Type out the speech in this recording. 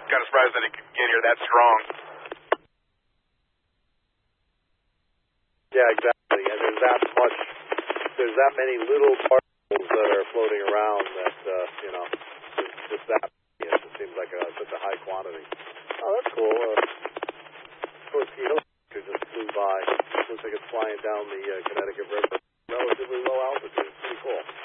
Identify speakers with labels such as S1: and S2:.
S1: kind of surprised that it could get here that strong.
S2: Yeah, exactly. And there's that many little particles that are floating around that, just that, it seems like such a high quantity. Oh, that's cool. Of course, the helicopter just flew by. Looks like it's flying down the Connecticut River. Relatively low altitude. Pretty cool.